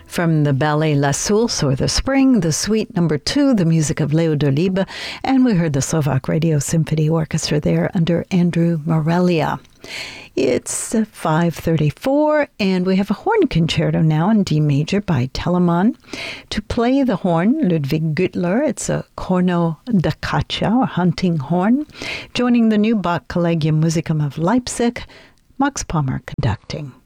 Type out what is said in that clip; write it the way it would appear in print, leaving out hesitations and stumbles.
From the ballet La Source, or The Spring, the Suite Number 2, the music of Leo Delibes, and we heard the Slovak Radio Symphony Orchestra there under Andrew Morelia. It's 5:34, and we have a horn concerto now in D major by Telemann. To play the horn, Ludwig Güttler. It's a Corno da Caccia, or hunting horn. Joining the new Bach Collegium Musicum of Leipzig, Max Pommer conducting.